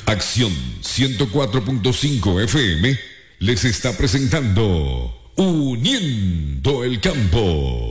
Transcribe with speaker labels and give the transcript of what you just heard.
Speaker 1: Acción 104.5 FM les está presentando Uniendo el Campo.